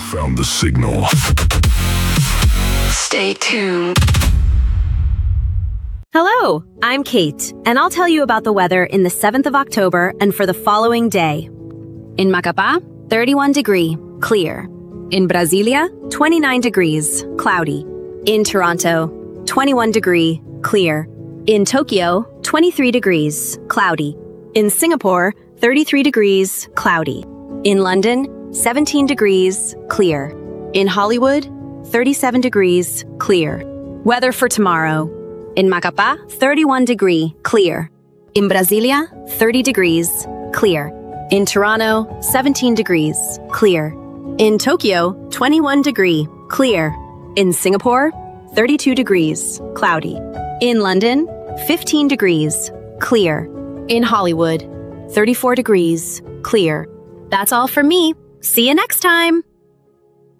found the signal. Stay tuned. Hello, I'm Kate, and I'll tell you about the weather in the 7th of October and for the following day. In Macapá, 31 degree, clear. In Brasilia, 29 degrees, cloudy. In Toronto, 21 degree, clear. In Tokyo, 23 degrees, cloudy. In Singapore, 33 degrees, cloudy. In London, 17 degrees, clear. In Hollywood, 37 degrees, clear. Weather for tomorrow. In Macapá, 31 degree, clear. In Brasilia, 30 degrees, clear. In Toronto, 17 degrees, clear. In Tokyo, 21 degree, clear. In Singapore, 32 degrees, cloudy. In London, 15 degrees, clear. In Hollywood, 34 degrees, clear. That's all from me. See you next time.